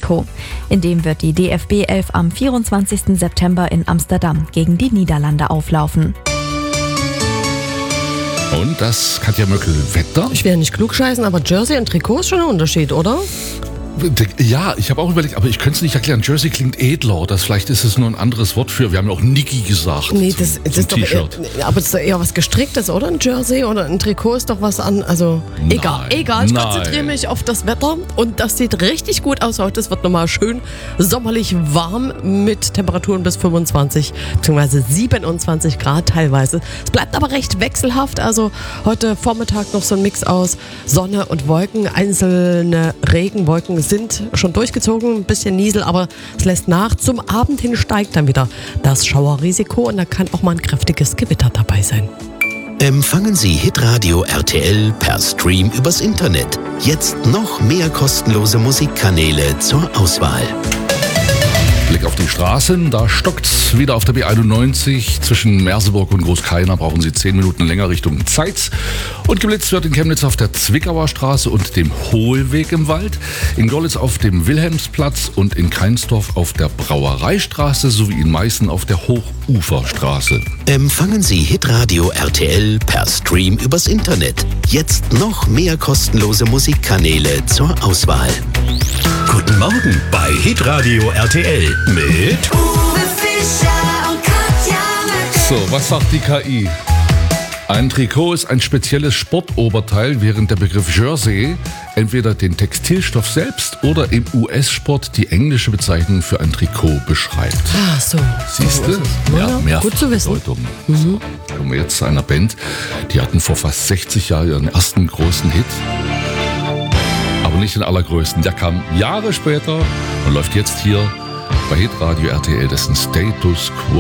Risiko. In dem wird die DFB 11 am 24. September in Amsterdam gegen die Niederlande auflaufen. Und das Katja Möckel, Wetter? Ich will ja nicht klugscheißen, aber Jersey und Trikot ist schon ein Unterschied, oder? Ja, ich habe auch überlegt, aber ich könnte es nicht erklären. Jersey klingt edler. Vielleicht ist es nur ein anderes Wort für. Wir haben ja auch Niki gesagt. Nee, das ist doch T-Shirt. aber das ist doch eher was Gestricktes, oder? Ein Jersey oder ein Trikot ist doch was an. Also egal. Ich konzentriere mich auf das Wetter und das sieht richtig gut aus heute. Es wird nochmal schön sommerlich warm mit Temperaturen bis 25 bzw. 27 Grad teilweise. Es bleibt aber recht wechselhaft. Also heute Vormittag noch so ein Mix aus Sonne und Wolken. Einzelne Regenwolken sind schon durchgezogen, ein bisschen Niesel, aber es lässt nach. Zum Abend hin steigt dann wieder das Schauerrisiko und da kann auch mal ein kräftiges Gewitter dabei sein. Empfangen Sie Hitradio RTL per Stream übers Internet. Jetzt noch mehr kostenlose Musikkanäle zur Auswahl. Blick auf die Straßen, da stockt's wieder auf der B91. Zwischen Merseburg und Großkeiner brauchen Sie 10 Minuten länger Richtung Zeitz. Und geblitzt wird in Chemnitz auf der Zwickauer Straße und dem Hohlweg im Wald, in Görlitz auf dem Wilhelmsplatz und in Keinsdorf auf der Brauereistraße sowie in Meißen auf der Hochuferstraße. Empfangen Sie Hitradio RTL per Stream übers Internet. Jetzt noch mehr kostenlose Musikkanäle zur Auswahl. Guten Morgen bei Hitradio RTL mit Uwe Fischer und Katja Möckel. So, was sagt die KI? Ein Trikot ist ein spezielles Sportoberteil, während der Begriff Jersey entweder den Textilstoff selbst oder im US-Sport die englische Bezeichnung für ein Trikot beschreibt. Ach so. Siehst du? Ja, mehrfach gut zu wissen. Bedeutung. So, kommen wir jetzt zu einer Band, die hatten vor fast 60 Jahren ihren ersten großen Hit. Aber nicht den allergrößten. Der kam Jahre später und läuft jetzt hier bei Hitradio RTL. Das ist ein Status Quo.